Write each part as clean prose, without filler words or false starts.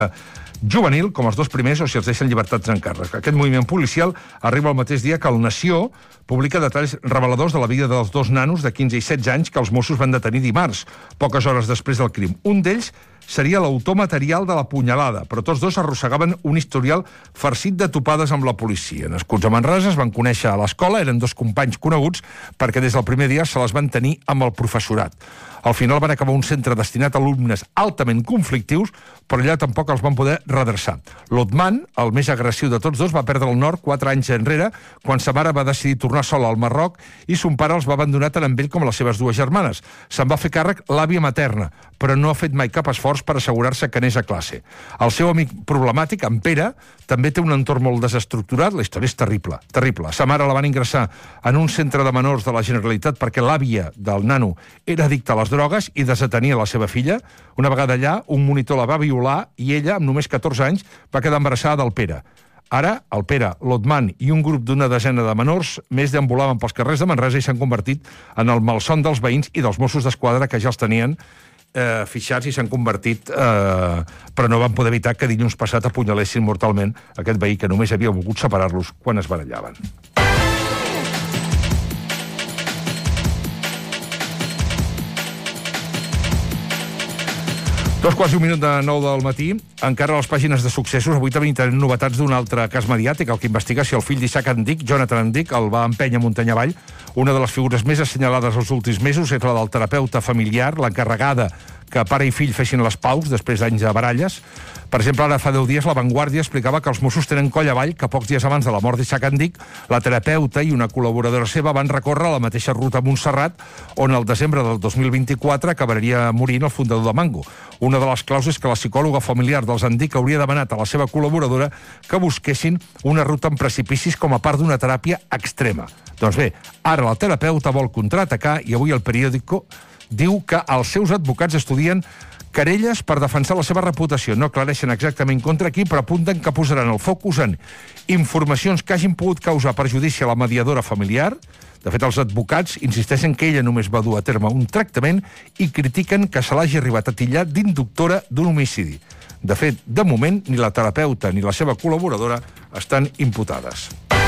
juvenil, com els dos primers, o si els deixen llibertats en càrrec. Aquest moviment policial arriba el mateix dia que el Nació publica detalls reveladors de la vida dels dos nanos de 15 i 16 anys que els Mossos van detenir dimarts, poques hores després del crim. Un d'ells seria l'autor material de la punyalada, però tots dos arrossegaven un historial farcit de topades amb la policia. Nascuts a Manresa, es van conèixer a l'escola, eren dos companys coneguts, perquè des del primer dia se les van tenir amb el professorat. Al final van acabar un centre destinat a alumnes altament conflictius, però allà tampoc els van poder redreçar. L'Otman, el més agressiu de tots dos, va perdre el nord 4 anys enrere, quan sa mare va decidir tornar sola al Marroc i son pare els va abandonar tant amb ell com les seves dues germanes. Se'n va fer càrrec l'àvia materna, però no ha fet mai cap esforç per assegurar-se que anés a classe. El seu amic problemàtic, en Pere, també té un entorn molt desestructurat. La història és terrible, terrible. Sa mare la van ingressar en un centre de menors de la Generalitat perquè l'àvia del nano era addicta a les drogues i desatenia la seva filla. Una vegada allà, un monitor la va violar i ella, amb només 14 anys, va quedar embarassada del Pere. Ara, el Pere, l'Otman i un grup d'una desena de menors més deambulaven pels carrers de Manresa i s'han convertit en el malson dels veïns i dels Mossos d'Esquadra, que ja els tenien fixats i s'han convertit, però no van poder evitar que dilluns passat apunyalessin mortalment aquest veí que només havia volgut separar-los quan es barallaven. Dos quarts i un minut de 9 del matí, encara a les pàgines de successos. Avui també tenim novetats d'un altre cas mediàtic, el que investiga si el fill d'Isaac Andic, Jonathan Andic, el va empènyer muntanya avall. Una de les figures més assenyalades els últims mesos és la del terapeuta familiar, l'encarregada que pare i fill fessin les paus després d'anys de baralles. Per exemple, ara fa 10 dies La Vanguardia explicava que els Mossos tenen coll avall que pocs dies abans de la mort d'Isaac Andic, la terapeuta i una col·laboradora seva van recórrer la mateixa ruta a Montserrat, on el desembre del 2024 acabaria morint el fundador de Mango. Una de les claus és que la psicòloga familiar dels Andic hauria demanat a la seva col·laboradora que busquessin una ruta en precipicis com a part d'una teràpia extrema. Doncs bé, ara la terapeuta vol contraatacar i avui el periòdico diu que els seus advocats estudien querelles per defensar la seva reputació. No aclareixen exactament contra qui, però apunten que posaran el focus en informacions que hagin pogut causar perjudici a la mediadora familiar. De fet, els advocats insisteixen que ella només va dur a terme un tractament i critiquen que se l'hagi arribat a titllar d'inductora d'un homicidi. De fet, de moment, ni la terapeuta ni la seva col·laboradora estan imputades.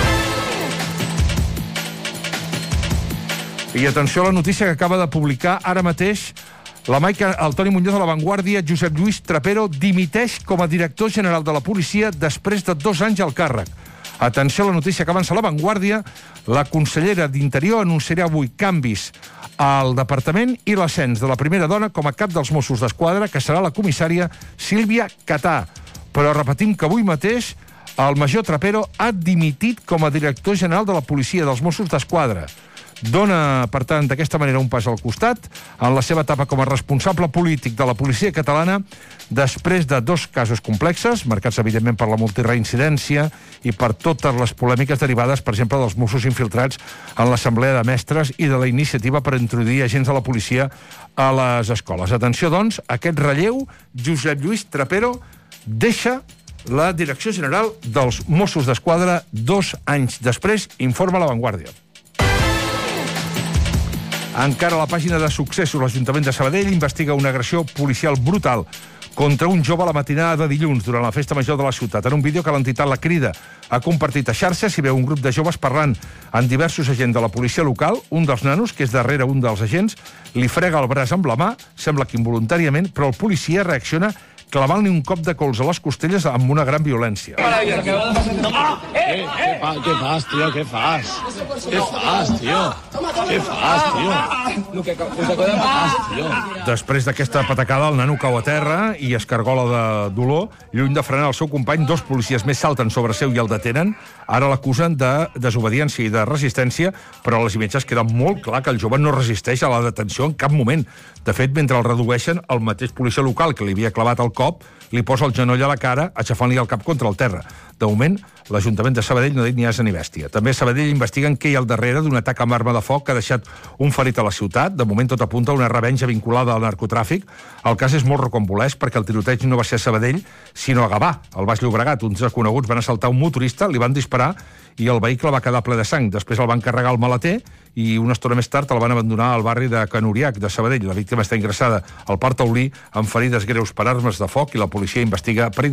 I atenció a la notícia que acaba de publicar ara mateix el Toni Muñoz de La Vanguardia. Josep Lluís Trapero dimiteix com a director general de la policia després de 2 anys al càrrec. Atenció a la notícia que avança La Vanguardia. La consellera d'Interior anunciarà avui canvis al departament i l'ascens de la primera dona com a cap dels Mossos d'Esquadra, que serà la comissària Sílvia Catà. Però repetim que avui mateix el major Trapero ha dimitit com a director general de la policia dels Mossos d'Esquadra. Dona, per tant, d'aquesta manera un pas al costat en la seva etapa com a responsable polític de la policia catalana després de 2 casos complexes, marcats evidentment per la multireincidència i per totes les polèmiques derivades, per exemple, dels Mossos infiltrats en l'Assemblea de Mestres i de la iniciativa per introduir agents de la policia a les escoles. Atenció, doncs, aquest relleu. Josep Lluís Trapero deixa la direcció general dels Mossos d'Esquadra 2 anys després, informa La Vanguardia. Encara a la pàgina de successos, l'Ajuntament de Sabadell investiga una agressió policial brutal contra un jove a la matinada de dilluns durant la festa major de la ciutat. En un vídeo que l'entitat La Crida ha compartit a xarxes s'hi veu un grup de joves parlant amb diversos agents de la policia local. Un dels nanos, que és darrere un dels agents, li frega el braç amb la mà, sembla que involuntàriament, però el policia reacciona clavant-li un cop de cols a les costelles amb una gran violència. Què fas, tio? Què fas? Què fas, tio? Què fas, tio? Després d'aquesta patacada, el nano cau a terra i es cargola de dolor. Lluny de frenar el seu company, 2 policies més salten sobre seu i el detenen. Ara l'acusen de desobediència i de resistència, però a les imatges queda molt clar que el jove no resisteix a la detenció en cap moment. De fet, mentre el redueixen, el mateix policia local que li havia clavat el cop li posa el genoll a la cara, aixafant-li el cap contra el terra. De moment, l'Ajuntament de Sabadell no ha dit ni asa ni bèstia. També a Sabadell investiguen què hi ha al darrere d'un atac amb arma de foc que ha deixat un ferit a la ciutat. De moment tot apunta a una revenja vinculada al narcotràfic. El cas és molt rocambolesc perquè el tiroteig no va ser a Sabadell, sinó a Gavà, al Baix Llobregat. Uns desconeguts van assaltar un motorista, li van disparar i el vehicle va quedar ple de sang. Després el van carregar al maleter i una estona més tard el van abandonar al barri de Can Uriac, de Sabadell. La víctima està ingressada al Parc Taulí amb ferides greus per armes de foc i la policia policia investiga per